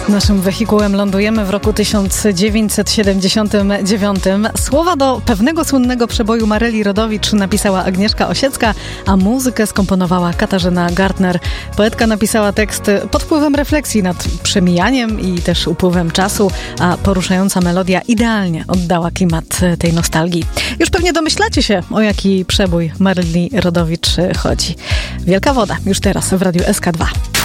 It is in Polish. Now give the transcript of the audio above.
Naszym wehikułem lądujemy w roku 1979. Słowa do pewnego słynnego przeboju Maryli Rodowicz napisała Agnieszka Osiecka, a muzykę skomponowała Katarzyna Gartner. Poetka napisała tekst pod wpływem refleksji nad przemijaniem i też upływem czasu, a poruszająca melodia idealnie oddała klimat tej nostalgii. Już pewnie domyślacie się, o jaki przebój Maryli Rodowicz chodzi. Wielka woda, już teraz w Radiu SK2.